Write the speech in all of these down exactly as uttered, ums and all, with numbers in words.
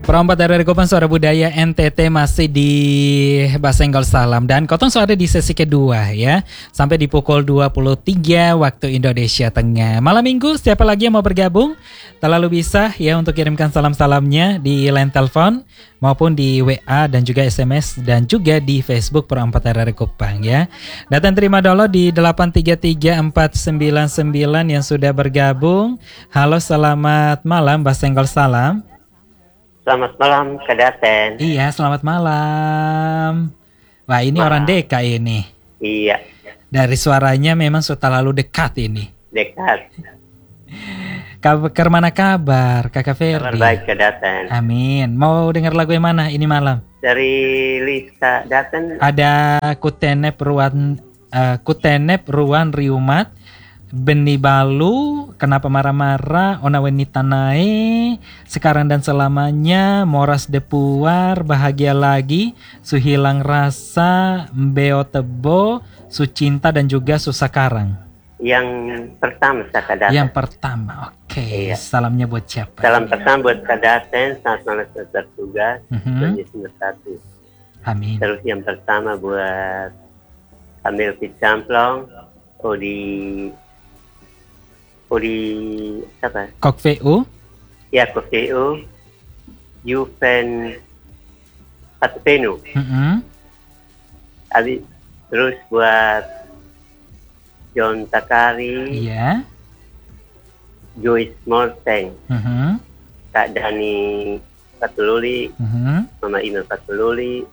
Perompat dari Kupang Suara Budaya N T T masih di Basenggol Salam. Dan Kotong Suara di sesi kedua ya, sampai di pukul dua puluh tiga waktu Indonesia Tengah. Malam minggu, siapa lagi yang mau bergabung? Terlalu bisa ya untuk kirimkan salam-salamnya di line telepon maupun di W A dan juga S M S dan juga di Facebook Perompat R R Kupang ya. Datang terima dulu di delapan tiga tiga empat sembilan sembilan yang sudah bergabung. Halo, selamat malam Basenggol Salam. Selamat malam, Kak Daten. Iya, selamat malam. Wah, ini malam. Orang Deka ini. Iya. Dari suaranya memang sudah terlalu dekat ini. Dekat. Kabar mana kabar, Kakak Ferdi? Kabar baik, Kak Daten. Amin. Mau dengar lagu yang mana ini malam? Dari Lisa Daten. Ada Kutenep Ruan uh, Kutenep Ruan Riumat. Beni Balu, Kenapa Marah-Marah, Ona Wanita Nae, Sekarang dan Selamanya, Moras Depuar, Bahagia Lagi, Suhilang Rasa, Mbeo Tebo, Sucinta dan juga Susakarang. Yang pertama Kak Daten. Yang pertama, oke. Okay. Iya. Salamnya buat siapa? Salam pertama buat Kak Daten, selamat malam bertugas, mm-hmm. satu. Amin. Terus yang pertama buat Kamil Picamplong, Odi Odi siapa? Kok V U? Ya, Kok V U. Juven Patpenu. Mm-hmm. Habis terus buat John Takari. Iya. Joyce Morteng. Mm-hmm. Kak Dani Patululi. Mm-hmm. Mama Ina Patululi.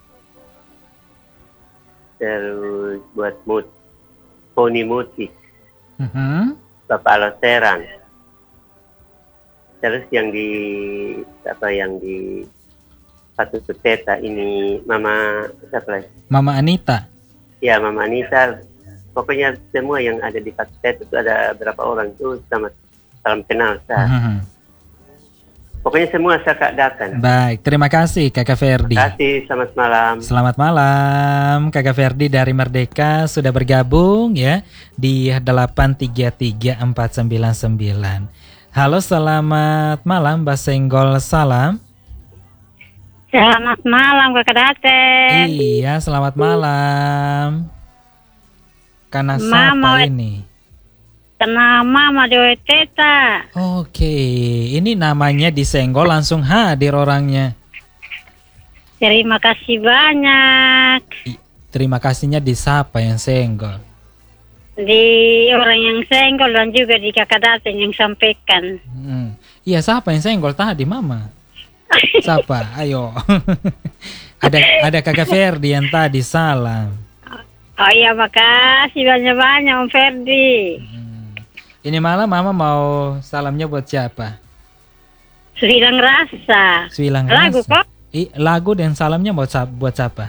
Terus buat Mut Poni Mutis. Mm-hmm. Bapak Loteran. Terus yang di apa yang di Patu Teta ini Mama siapa lagi? Mama Anita. Ya, Mama Anita. Pokoknya semua yang ada di Patu Teta itu ada berapa orang itu sama salam kenal saya. Mm-hmm. Pokoknya semua saya Kak Daten. Baik, terima kasih Kakak Ferdi. Terima kasih, selamat malam. Selamat malam, Kakak Ferdi dari Merdeka sudah bergabung ya di delapan tiga tiga empat sembilan sembilan. Halo, selamat malam Basenggol Salam. Selamat malam Kakak Daten. Iya, selamat malam. Karena Mama siapa ini? Karena Mama Dewi Teta. Oke, ini namanya disenggol langsung hadir orangnya. Terima kasih banyak. I, terima kasihnya di siapa yang senggol? Di orang yang senggol dan juga di Kakak Daten yang sampaikan. Hmm. Iya, siapa yang senggol tadi, Mama? Siapa? Ayo. ada ada Kakak Ferdi yang tadi salam. Oh iya, makasih banyak-banyak Om Ferdi. Hmm. Ini malam Mama mau salamnya buat siapa? Suhilang Rasa. Suhilang Lagu Rasa. kok? I, lagu dan salamnya buat buat siapa?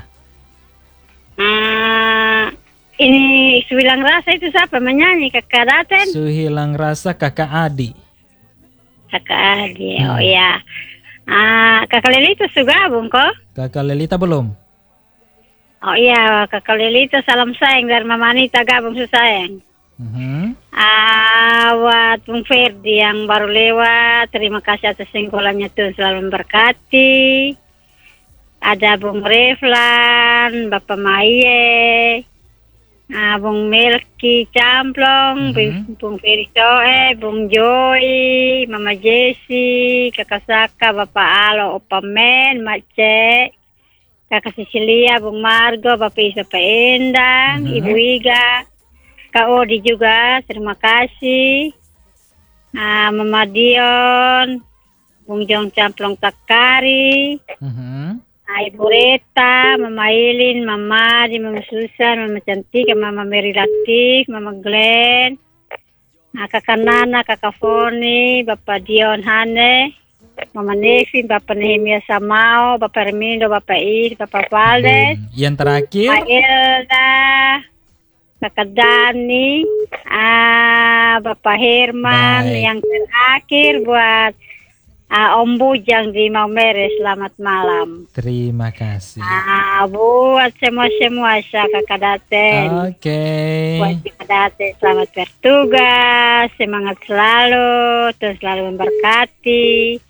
Uh, ini Suhilang Rasa itu siapa menyanyi, Kakak Daten? Suhilang Rasa Kakak Adi. Kakak Adi, hmm. Oh iya. Uh, Kakak Lelita sudah gabung kok? Kakak Lelita belum? Oh iya, Kakak Lelita salam sayang dari Mama Anita gabung susayang. Uh-huh. Ah, buat Bung Ferdi yang baru lewat, terima kasih atas sengkolannya, Tuhan selalu memberkati. Ada Bung Reflan, Bapak Maye, ah, Bung Melki Camplong, uh-huh. Bung Ferdi Soe, Bung Joy, Mama Jessi, Kakak Saka, Bapak Alo, Opa Men, Mak Cek, Kakak Sicilia, Bung Margo, Bapak Isa Pak Endang, uh-huh. Ibu Iga, Kak Odi juga, terima kasih. Uh, Mama Dion, Bung Jong Camplong Takari, uh-huh. uh, Ibu Reta, Mama Ilin, Mama Di, Mama Susan, Mama Cantik, Mama Mary Latif, Mama Glenn, uh, Kakak Nana, Kakak Foni, Bapak Dion Hane, Mama Nevi, Bapak Nehemia Samao, Bapak Remindo, Bapak Is, Bapak Valdes. Hmm. Yang terakhir? Pak Elda, Kakak Dani, ah, Bapak Herman. Baik. Yang terakhir buat ah, Om Bujang di Maumere, selamat malam. Terima kasih. Ah, buat semua-semua saya Kakak Daten. Oke. Okay. Buat Kakak Daten, selamat bertugas, semangat selalu, terus selalu memberkati.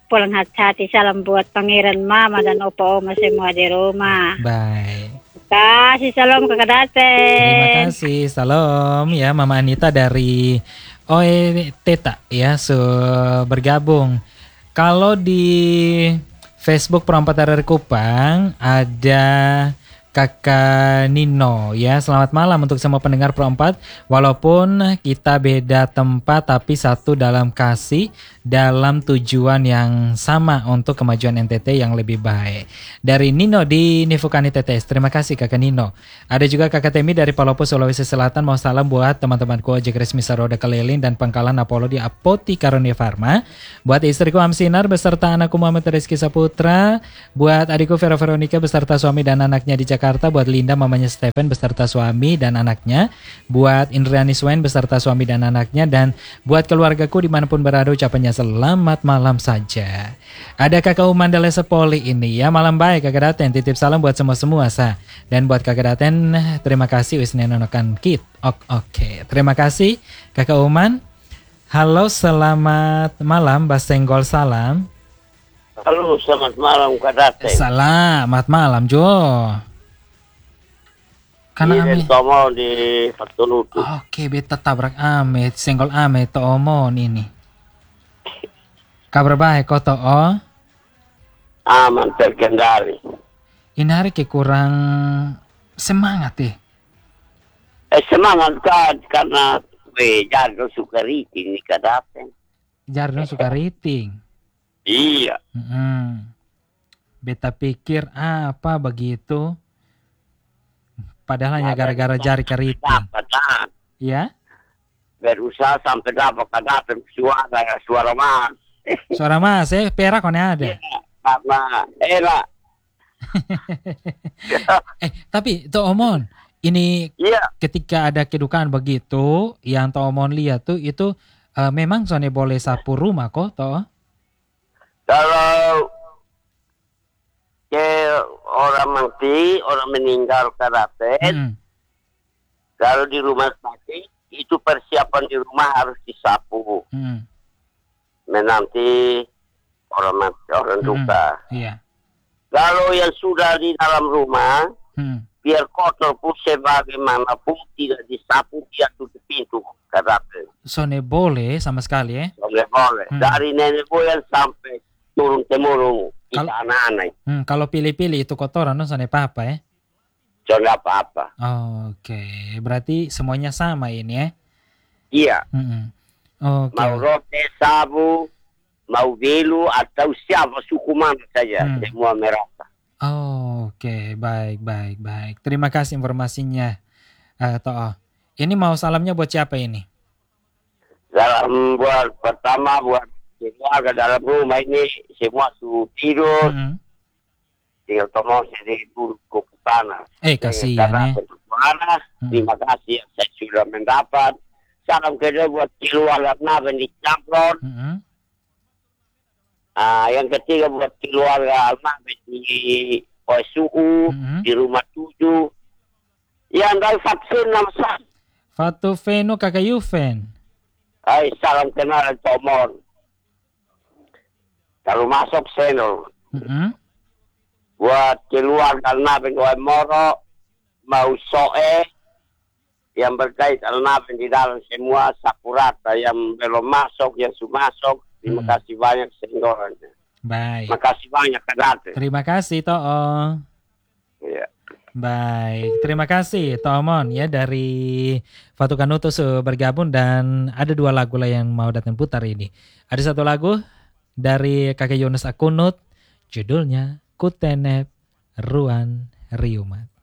pulang hati-hati. Salam buat pangeran mama dan opa oma semua di rumah. Baik. Kasih salam Kakak Daten. Terima kasih. Salam ya Mama Anita dari Oe Teta ya, so bergabung. Kalau di Facebook Perompak dari Kupang ada Kakak Nino ya. Selamat malam untuk semua pendengar Perompat. Walaupun kita beda tempat tapi satu dalam kasih, dalam tujuan yang sama untuk kemajuan N T T yang lebih baik. Dari Nino di Nifukani T T S. Terima kasih Kakak Nino. Ada juga Kakak Temi dari Palopo Sulawesi Selatan. Mau salam buat teman-temanku ojek resmi Saroda Keliling dan Pangkalan Apollo di Apoti Karunia Farma. Buat istriku Amsinar beserta anakku Muhammad Rizky Saputra. Buat adikku Vera Veronica beserta suami dan anaknya di Jakarta. Buat Linda mamanya Stephen beserta suami dan anaknya. Buat Indriani Swain beserta suami dan anaknya. Dan buat keluargaku dimanapun berada ucapannya selamat malam saja. Ada Kakak Uman Dale Sepoli ini ya. Malam baik Kakak Daten. Titip salam buat semua-semua sa. Dan buat Kakak Daten terima kasih wis nenonokan kit. Oke, oke. Terima kasih Kakak Uman. Halo, selamat malam Basenggol salam. Halo, selamat malam Kak Daten. Selamat malam Jo. Karena Ini ame. Tomo di Fatulutu. Oke, beta tabrak ame, senggol ame to omon ini. Kabar baik kau to oh? Aman terkendali. Ini hari ke kurang semangat eh. Eh semangat kan karena we Jarno suka rating nih Kak Daten. Jarno suka rating. Iya. Mm-mm. Beta pikir apa begitu? Padahal hanya gara-gara jari ke rating. Dapat kan. Ya? Berusaha sampai dapat Kak Daten suara suara mas. Suara mas, eh perak kone ada. Karena enak. Eh, tapi to omon, ini Iya. ketika ada kedukaan begitu, yang to omon lihat tuh itu eh, memang Sone boleh sapu rumah kok toh? Kalau ke orang mati, orang meninggal Kak Daten, Hmm. kalau di rumah sakit itu persiapan di rumah harus disapu. Hmm. Menanti orang mati, orang Hmm. duka. Iya. Kalau yang sudah di dalam rumah, Hmm. biar kotor pun sebagaimanapun tidak disapu, dia tutup pintu. Kata Sone boleh sama sekali eh? boleh boleh. Hmm. Dari nenek moyang sampai turun temurun kita Kal- anak-anak. Hmm, kalau pilih-pilih itu kotoran no Sone papa eh? Jangan apa-apa. Oke, berarti semuanya sama ini eh? Iya. Hmm. Oke. Mau rote, sabu, mau belu atau siapa suku mana saja, Hmm. semua merasa. Oh, oke, baik, baik, baik. Terima kasih informasinya, eh Toh. Ini mau salamnya buat siapa ini? Salam buat pertama buat keluarga dalam rumah ini semua su tidur, Mm-mm. tinggal tomong sedikit dulu ke sana. Eh, kasihan eh. Mana? Hmm. Terima kasih saya sudah mendapat. Salam kedua buat keluarga Naben di Camplon. Mm-mm. Ah, yang ketiga buat keluarga Naben di O S U Mhm. di rumah tujuh. Yang dari vaksin nama saya. Fatu Venu kakak Yuven. Hai, salam kenal Tomon. Kalau masuk seno Mm-mm. buat keluarga Naben O Moro mau soe yang berkait Al-Naben di dalam semua Sakurata yang belum masuk, yang sudah masuk. Terima Hmm. kasih banyak sehinggorannya. Baik. Terima kasih banyak Kadate. Terima kasih Toh. Iya. Baik, terima kasih Tomon ya dari Fatu Kanutus bergabung dan ada dua lagu lah yang mau datang putar ini. Ada satu lagu dari kakek Yunus Akunut, judulnya Kutenep Ruan Riumat.